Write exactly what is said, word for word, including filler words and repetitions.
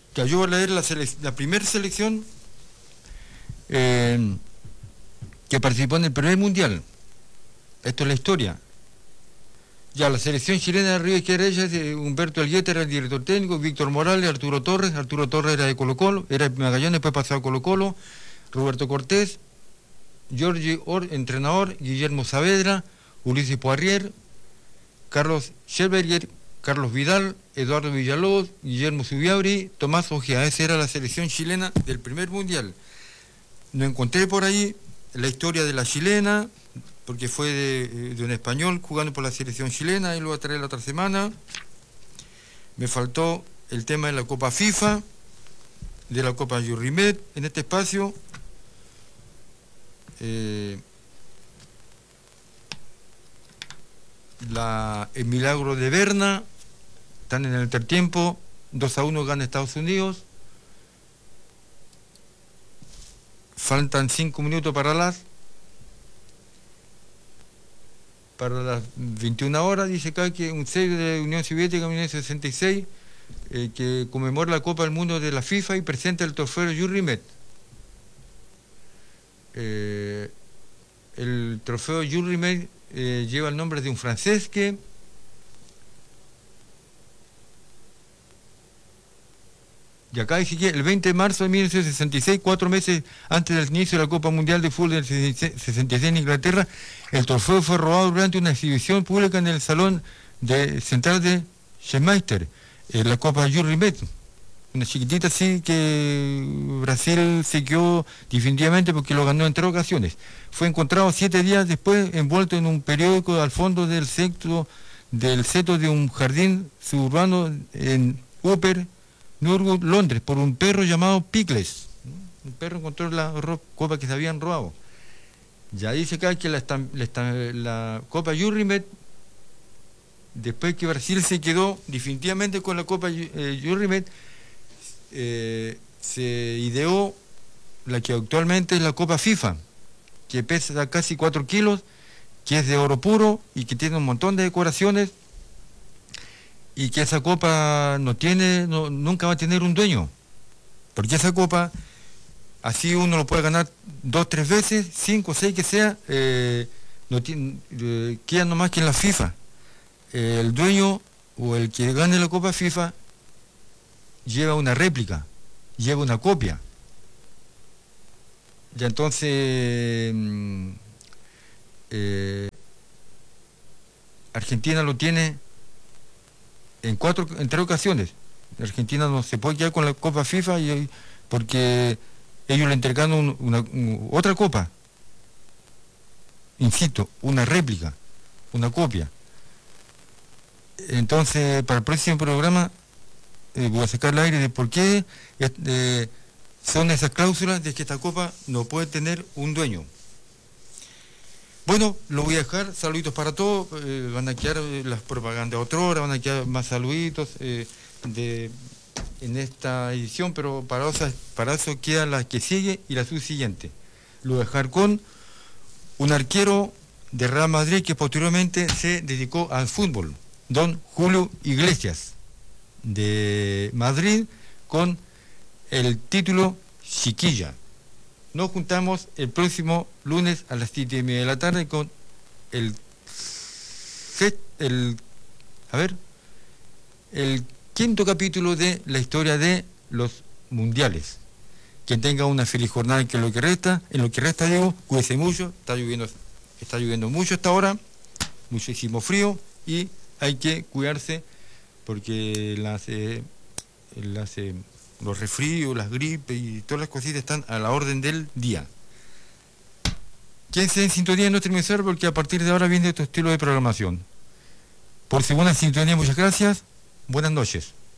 Que yo voy a leer la, la primera selección eh, que participó en el primer mundial. Esto es la historia. Ya, la selección chilena de Río Izquierda, eh, Humberto Alguete era el director técnico, Víctor Morales, Arturo Torres, Arturo Torres era de Colo Colo, era de Magallanes, después pasó a Colo Colo, Roberto Cortés, Giorgi Or, entrenador, Guillermo Saavedra, Ulises Poirier, Carlos Schellberger, Carlos Vidal, Eduardo Villalobos, Guillermo Zubiauri, Tomás Ojea. Esa era la selección chilena del primer mundial. No encontré por ahí la historia de la chilena, porque fue de, de un español jugando por la selección chilena, y lo voy a traer la otra semana. Me faltó el tema de la Copa FIFA, de la Copa Yurrimet en este espacio. Eh, la, el milagro de Berna, están en el entretiempo, dos a uno gana Estados Unidos. Faltan cinco minutos para las para las veintiuna horas, dice acá que un sello de la Unión Soviética en mil novecientos sesenta y seis eh, que conmemora la Copa del Mundo de la FIFA y presenta el trofeo Yurrimet. Eh, el trofeo Yurrimet eh, lleva el nombre de un francés que y acá dice que el veinte de marzo de mil novecientos sesenta y seis, cuatro meses antes del inicio de la Copa Mundial de Fútbol del sesenta y seis en Inglaterra, el trofeo fue robado durante una exhibición pública en el salón de central de Schemeister, eh, la Copa Yurrimet, una chiquitita así que Brasil se quedó definitivamente porque lo ganó en tres ocasiones. Fue encontrado siete días después envuelto en un periódico al fondo del seto, del seto de un jardín suburbano en Upper Nurwood, Londres, por un perro llamado Pickles. Un perro encontró la copa que se habían robado. Ya dice acá que la, la, la Copa Yurrimet, después que Brasil se quedó definitivamente con la Copa eh, Yurrimet, eh, se ideó la que actualmente es la Copa FIFA, que pesa casi cuatro kilos, que es de oro puro y que tiene un montón de decoraciones, y que esa copa no tiene, no, nunca va a tener un dueño, porque esa copa, así uno lo puede ganar dos, tres veces, cinco, seis que sea, eh, no tiene, eh, queda nomás que en la FIFA. Eh, el dueño o el que gane la Copa FIFA lleva una réplica, lleva una copia. Y entonces eh, Argentina lo tiene en cuatro, en tres ocasiones. Argentina no se puede quedar con la Copa FIFA y, porque ellos le entregaron un, una, un, otra copa, insisto, una réplica, una copia. Entonces, para el próximo programa eh, voy a sacar el aire de por qué eh, son esas cláusulas de que esta copa no puede tener un dueño. Bueno, lo voy a dejar, saluditos para todos, eh, van a quedar eh, las propagandas de otra hora, van a quedar más saluditos eh, de, en esta edición, pero para eso, para eso queda la que sigue y la subsiguiente. Lo voy a dejar con un arquero de Real Madrid que posteriormente se dedicó al fútbol, don Julio Iglesias, de Madrid, con el título Chiquilla. Nos juntamos el próximo lunes a las siete y media de la tarde con el, el, a ver, el quinto capítulo de la historia de los mundiales. Quien tenga una feliz jornada en lo que resta, en lo que resta digo, cuídese mucho, está lloviendo, está lloviendo mucho esta hora, muchísimo frío y hay que cuidarse porque las, eh, las eh, los resfríos, las gripes y todas las cositas están a la orden del día. Quédense en sintonía en nuestro emisor porque a partir de ahora viene otro estilo de programación. Por segunda sintonía, muchas gracias. Buenas noches.